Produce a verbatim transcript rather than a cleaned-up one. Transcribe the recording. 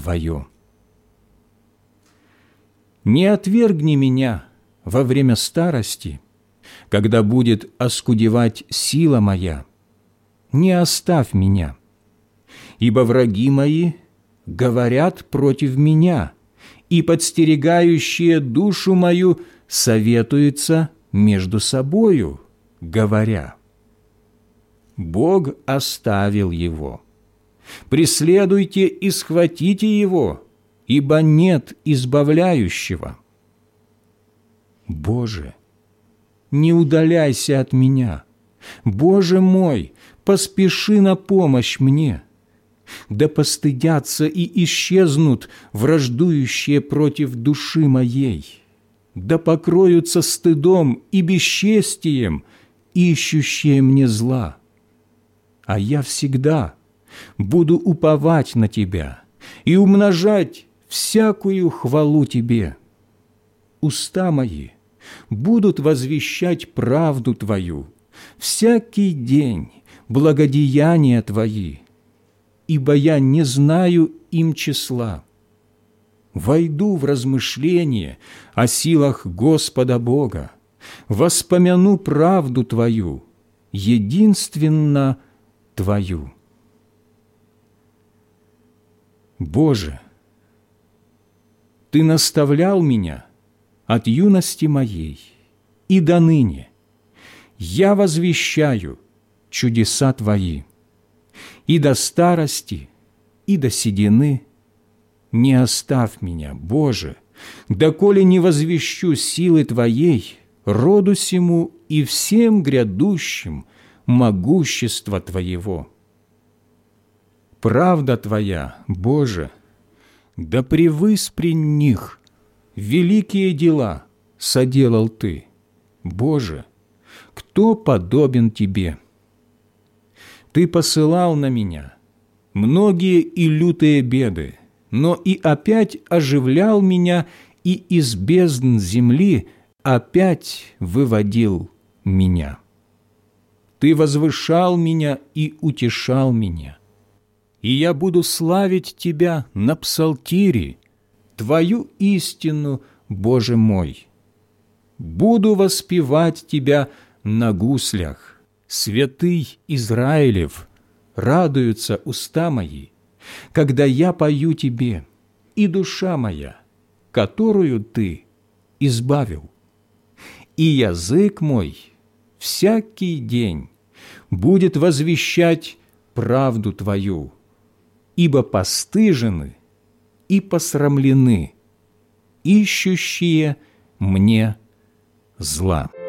Твое. Не отвергни меня во время старости, когда будет оскудевать сила моя. Не оставь меня, ибо враги мои говорят против меня, и подстерегающие душу мою советуются между собою, говоря: Бог оставил его. Преследуйте и схватите его, ибо нет избавляющего. Боже, не удаляйся от меня. Боже мой, поспеши на помощь мне. Да постыдятся и исчезнут враждующие против души моей. Да покроются стыдом и бесчестием ищущие мне зла. А я всегда буду уповать на Тебя и умножать всякую хвалу Тебе. Уста мои будут возвещать правду Твою, всякий день благодеяния Твои, ибо я не знаю им числа. Войду в размышление о силах Господа Бога, воспомяну правду Твою, единственно Твою. Боже, Ты наставлял меня от юности моей и до ныне. Я возвещаю чудеса Твои. И до старости, и до седины не оставь меня, Боже, доколе не возвещу силы Твоей роду сему и всем грядущим могущества Твоего. Правда Твоя, Боже, да превысь при них, великие дела соделал Ты. Боже, кто подобен Тебе? Ты посылал на меня многие и лютые беды, но и опять оживлял меня, и из бездн земли опять выводил меня. Ты возвышал меня и утешал меня, и я буду славить Тебя на псалтире, Твою истину, Боже мой. Буду воспевать Тебя на гуслях. Святый Израилев, радуются уста мои, когда я пою Тебе, и душа моя, которую Ты избавил. И язык мой всякий день будет возвещать правду Твою, ибо постыжены и посрамлены ищущие мне зла.